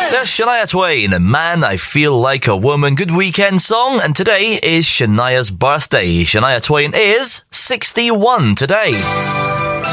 That's Shania Twain, Man, I Feel Like a Woman. Good weekend song, and today is Shania's birthday. Shania Twain is 61 today.